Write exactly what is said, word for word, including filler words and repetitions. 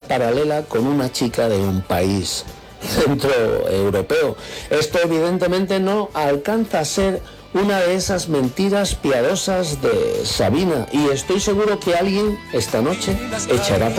paralela con una chica de un país centroeuropeo. Esto evidentemente no alcanza a ser una de esas mentiras piadosas de Sabina, y estoy seguro que alguien esta noche echará por